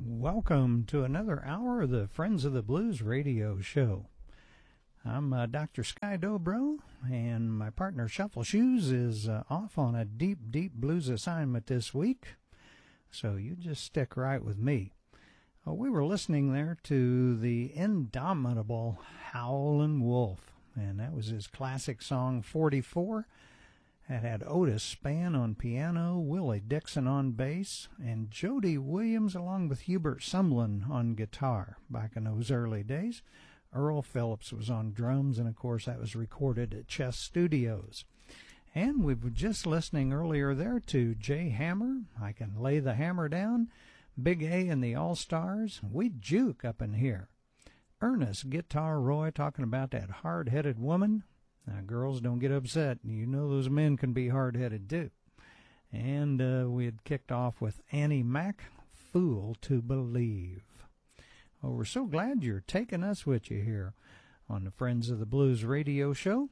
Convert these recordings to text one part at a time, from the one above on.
Welcome to another hour of the Friends of the Blues radio show. I'm Dr. Sky Dobro, and my partner Shuffle Shoes is off on a deep blues assignment this week, so you just stick right with me. We were listening there to the indomitable Howlin' Wolf, and that was his classic song 44. It had Otis Spann on piano, Willie Dixon on bass, and Jody Williams along with Hubert Sumlin on guitar back in those early days. Earl Phillips was on drums, and of course that was recorded at Chess Studios. And we were just listening earlier there to Jay Hammer, I Can Lay the Hammer Down, Big A and the All-Stars, We Juke up in here. Ernest Guitar Roy talking about that hard-headed woman. Now, girls, don't get upset. You know those men can be hard-headed, too. And we had kicked off with Annie Mac, Fool to Believe. Well, we're so glad you're taking us with you here on the Friends of the Blues radio show.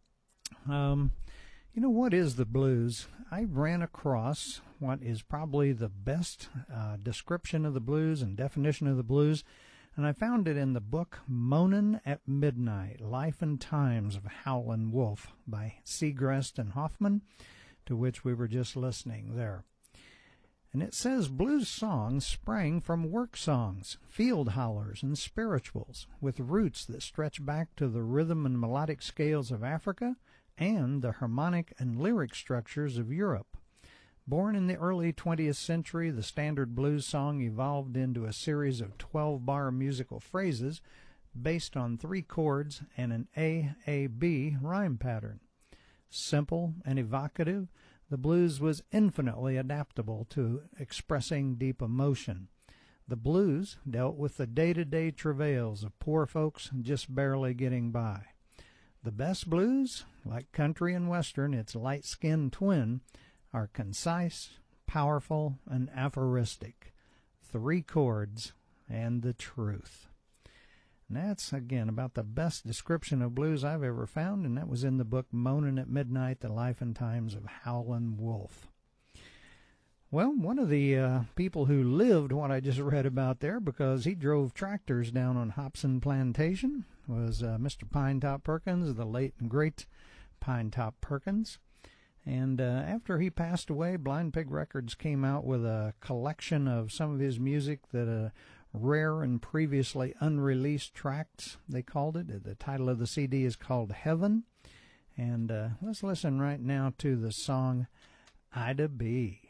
You know, what is the blues? I ran across what is probably the best description of the blues and definition of the blues, and I found it in the book Moanin' at Midnight, Life and Times of Howlin' Wolf by Segrest and Hoffman, to which we were just listening there. And it says blues songs sprang from work songs, field hollers, and spirituals, with roots that stretch back to the rhythm and melodic scales of Africa and the harmonic and lyric structures of Europe. Born in the early 20th century, the standard blues song evolved into a series of 12-bar musical phrases based on 3 chords and an A-A-B rhyme pattern. Simple and evocative, the blues was infinitely adaptable to expressing deep emotion. The blues dealt with the day-to-day travails of poor folks just barely getting by. The best blues, like country and western, its light-skinned twin, are concise, powerful, and aphoristic. 3 chords and the truth. And that's, again, about the best description of blues I've ever found, and that was in the book Moanin' at Midnight, The Life and Times of Howlin' Wolf. Well, one of the people who lived what I just read about there, because he drove tractors down on Hobson Plantation, was Mr. Pinetop Perkins, the late and great Pinetop Perkins. And after he passed away, Blind Pig Records came out with a collection of some of his music that rare and previously unreleased tracks, they called it. The title of the CD is called Heaven. And let's listen right now to the song Ida B.